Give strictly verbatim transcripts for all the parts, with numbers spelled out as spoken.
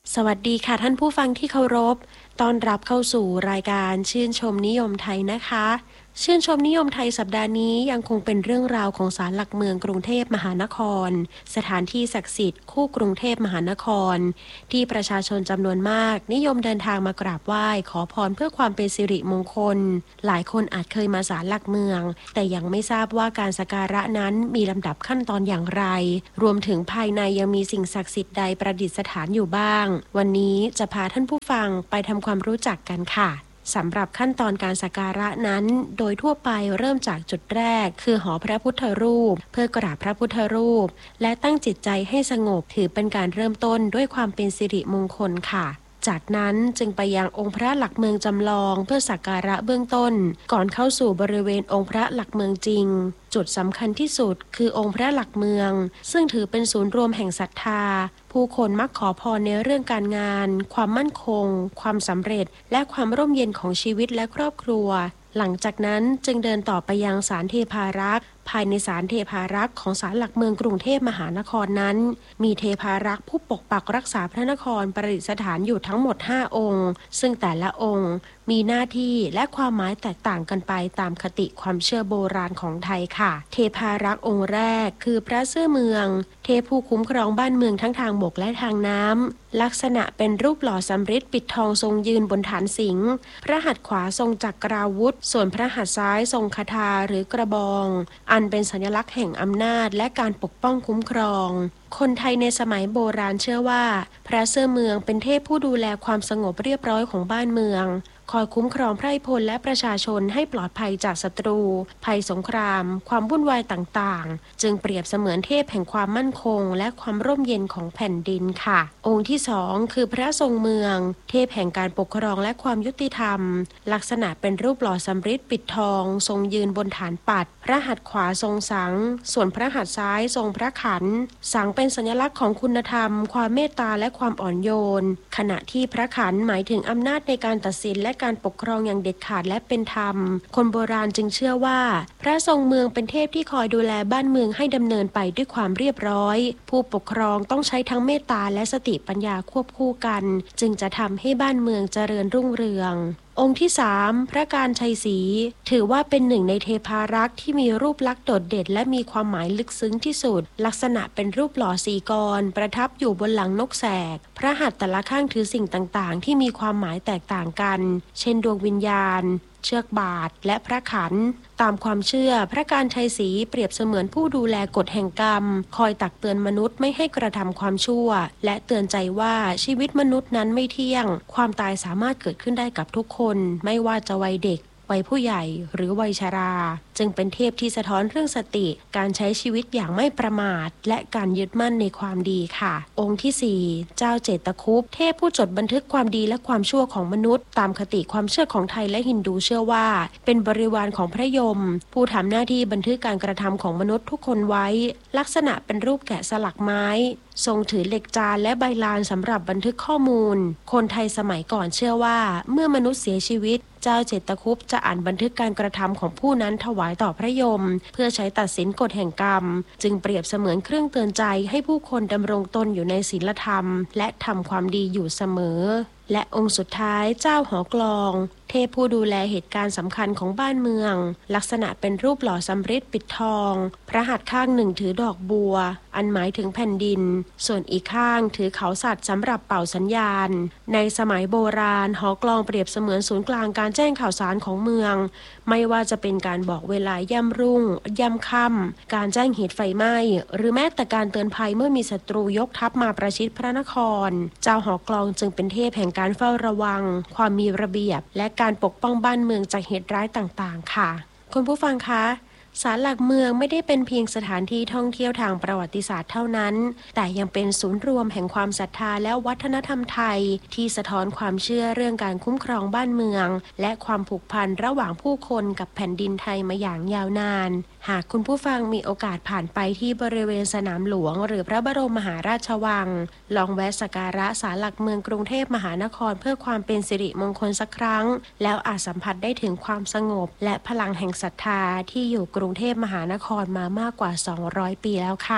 สวัสดีค่ะท่านผู้ฟังที่เคารพต้อนรับเข้าสู่รายการชื่นชมนิยมไทยนะคะชื่นชมนิยมไทยสัปดาห์นี้ยังคงเป็นเรื่องราวของศาลหลักเมืองกรุงเทพมหานครสถานที่ศักดิ์สิทธิ์คู่กรุงเทพมหานครที่ประชาชนจำนวนมากนิยมเดินทางมากราบไหว้ขอพรเพื่อความเป็นสิริมงคลหลายคนอาจเคยมาศาลหลักเมืองแต่ยังไม่ทราบว่าการสักการะนั้นมีลำดับขั้นตอนอย่างไรรวมถึงภายในยังมีสิ่งศักดิ์สิทธิ์ใดประดิษฐานอยู่บ้างวันนี้จะพาท่านผู้ฟังไปทำความรู้จักกันค่ะสำหรับขั้นตอนการสักการะนั้นโดยทั่วไปเริ่มจากจุดแรกคือหอพระพุทธรูปเพื่อกราบพระพุทธรูปและตั้งจิตใจให้สงบถือเป็นการเริ่มต้นด้วยความเป็นสิริมงคลค่ะจากนั้นจึงไปยังองค์พระหลักเมืองจำลองเพื่อสักการะเบื้องต้นก่อนเข้าสู่บริเวณองค์พระหลักเมืองจริงจุดสำคัญที่สุดคือองค์พระหลักเมืองซึ่งถือเป็นศูนย์รวมแห่งศรัทธาผู้คนมักขอพรในเรื่องการงานความมั่นคงความสำเร็จและความร่มเย็นของชีวิตและครอบครัวหลังจากนั้นจึงเดินต่อไปยังศาลเทพารักษ์ภายในศาลเทพารักษ์ของศาลหลักเมืองกรุงเทพมหานครนั้นมีเทพารักษ์ผู้ปกปักรักษาพระนครประดิษฐานอยู่ทั้งหมดห้าองค์ซึ่งแต่ละองค์มีหน้าที่และความหมายแตกต่างกันไปตามคติความเชื่อโบราณของไทยค่ะเทพารักษ์องค์แรกคือพระเสื้อเมืองเทพผู้คุ้มครองบ้านเมืองทั้งทางบกและทางน้ำลักษณะเป็นรูปหล่อสำริดปิดทองทรงยืนบนฐานสิงห์พระหัตถ์ขวาทรงจักราวุธส่วนพระหัตถ์ซ้ายทรงคทาหรือกระบองอันเป็นสัญลักษณ์แห่งอำนาจและการปกป้องคุ้มครองคนไทยในสมัยโบราณเชื่อว่าพระเสื้อเมืองเป็นเทพผู้ดูแลความสงบเรียบร้อยของบ้านเมืองคอยคุ้มครองไพร่พลและประชาชนให้ปลอดภัยจากศัตรูภัยสงครามความวุ่นวายต่างๆจึงเปรียบเสมือนเทพแห่งความมั่นคงและความร่มเย็นของแผ่นดินค่ะองค์ที่สองคือพระทรงเมืองเทพแห่งการปกครองและความยุติธรรมลักษณะเป็นรูปหล่อสำริดปิดทองทรงยืนบนฐานปัดพระหัตถ์ขวาทรงสังส่วนพระหัตถ์ซ้ายทรงพระขันสังเป็นสัญลักษณ์ของคุณธรรมความเมตตาและความอ่อนโยนขณะที่พระขันหมายถึงอำนาจในการตัดสินและการปกครองอย่างเด็ดขาดและเป็นธรรมคนโบราณจึงเชื่อว่าพระทรงเมืองเป็นเทพที่คอยดูแลบ้านเมืองให้ดำเนินไปด้วยความเรียบร้อยผู้ปกครองต้องใช้ทั้งเมตตาและสติปัญญาควบคู่กันจึงจะทำให้บ้านเมืองเจริญรุ่งเรืององค์ที่สามพระการชัยศรีถือว่าเป็นหนึ่งในเทพารักษ์ที่มีรูปลักษณ์โดดเด่นและมีความหมายลึกซึ้งที่สุดลักษณะเป็นรูปหล่อสีกรประทับอยู่บนหลังนกแสกพระหัตถ์แต่ละข้างถือสิ่งต่างๆที่มีความหมายแตกต่างกันเช่นดวงวิญญาณเชือกบาทและพระขันตามความเชื่อพระการชัยศรีเปรียบเสมือนผู้ดูแลกฎแห่งกรรมคอยตักเตือนมนุษย์ไม่ให้กระทำความชั่วและเตือนใจว่าชีวิตมนุษย์นั้นไม่เที่ยงความตายสามารถเกิดขึ้นได้กับทุกคนไม่ว่าจะวัยเด็กวัยผู้ใหญ่หรือวัยชราจึงเป็นเทพที่สะท้อนเรื่องสติการใช้ชีวิตอย่างไม่ประมาทและการยึดมั่นในความดีค่ะองค์ที่สี่เจ้าเจตคุปต์เทพผู้จดบันทึกความดีและความชั่วของมนุษย์ตามคติความเชื่อของไทยและฮินดูเชื่อว่าเป็นบริวารของพระยมผู้ทำหน้าที่บันทึกการกระทำของมนุษย์ทุกคนไว้ลักษณะเป็นรูปแกะสลักไม้ทรงถือเหล็กจานและใบลานสำหรับบันทึกข้อมูลคนไทยสมัยก่อนเชื่อว่าเมื่อมนุษย์เสียชีวิตเจ้าเจตคุปต์จะอ่านบันทึกการกระทำของผู้นั้นถวายต่อพระยมเพื่อใช้ตัดสินกฎแห่งกรรมจึงเปรียบเสมือนเครื่องเตือนใจให้ผู้คนดำรงตนอยู่ในศีลธรรมและทำความดีอยู่เสมอและองค์สุดท้ายเจ้าหอกลองเทพผู้ดูแลเหตุการณ์สำคัญของบ้านเมืองลักษณะเป็นรูปหล่อสำริดปิดทองพระหัตถ์ข้างหนึ่งถือดอกบัวอันหมายถึงแผ่นดินส่วนอีกข้างถือเขาสัตว์สำหรับเป่าสัญญาณในสมัยโบราณหอกลองเปรียบเสมือนศูนย์กลางการแจ้งข่าวสารของเมืองไม่ว่าจะเป็นการบอกเวลาย่ำรุ่งย่ำค่ำการแจ้งเหตุไฟไหม้หรือแม้แต่การเตือนภัยเมื่อมีศัตรูยกทัพมาประชิดพระนครเจ้าหอกลองจึงเป็นเทพแห่งการเฝ้าระวังความมีระเบียบและการปกป้องบ้านเมืองจากเหตุร้ายต่างๆค่ะคุณผู้ฟังคะศาลหลักเมืองไม่ได้เป็นเพียงสถานที่ท่องเที่ยวทางประวัติศาสตร์เท่านั้นแต่ยังเป็นศูนย์รวมแห่งความศรัทธาและวัฒนธรรมไทยที่สะท้อนความเชื่อเรื่องการคุ้มครองบ้านเมืองและความผูกพันระหว่างผู้คนกับแผ่นดินไทยมาอย่างยาวนานหากคุณผู้ฟังมีโอกาสผ่านไปที่บริเวณสนามหลวงหรือพระบรมมหาราชวังลองแวะสักการะศาลหลักเมืองกรุงเทพมหานครเพื่อความเป็นสิริมงคลสักครั้งแล้วอาจสัมผัสได้ถึงความสงบและพลังแห่งศรัทธาที่อยู่กรุงเทพมหานครมามากกว่าสองร้อยปีแล้วค่ะ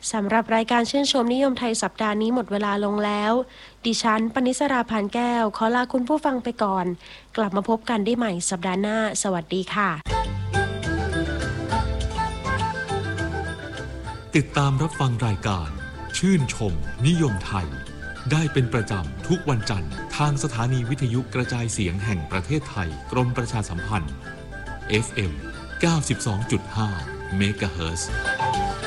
สำหรับรายการชื่นชมนิยมไทยสัปดาห์นี้หมดเวลาลงแล้วดิฉันปณิสราพานแก้วขอลาคุณผู้ฟังไปก่อนกลับมาพบกันได้ใหม่สัปดาห์หน้าสวัสดีค่ะติดตามรับฟังรายการชื่นชมนิยมไทยได้เป็นประจำทุกวันจันทร์ทางสถานีวิทยุกระจายเสียงแห่งประเทศไทยกรมประชาสัมพันธ์ เอฟ เอ็ม เก้าสิบสองจุดห้า เมกะเฮิรตซ์